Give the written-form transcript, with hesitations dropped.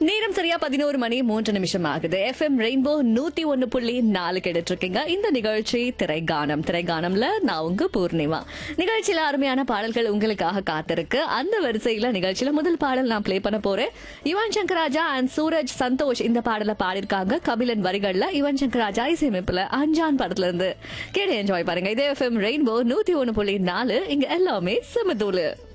நேரம் சரியா 11:03 ஆகுது. FM ரெயின்போ 101.4 கேட்டுட்டு இருக்கீங்க. இந்த நிகழ்ச்சி திரைகானம்ல நான் உங்க பூர்ணிமா. நிகழ்ச்சியில அருமையான பாடல்கள் உங்களுக்காக காத்திருக்கு. அந்த வரிசையில நிகழ்ச்சியில முதல் பாடல் நான் பிளே பண்ண போறேன். யுவன் சங்கர் ராஜா அண்ட் சூரஜ் சந்தோஷ் இந்த பாடலை பாடிருக்காங்க. கபிலன் வரிகள்ல யுவன் சங்கர் ராஜா இசையமைப்புல அஞ்சான் படத்துல இருந்து கேட்டு என்ஜாய் பாருங்க. இது FM ரெயின்போ 101.4. இங்க எல்லாமே சமதூளு.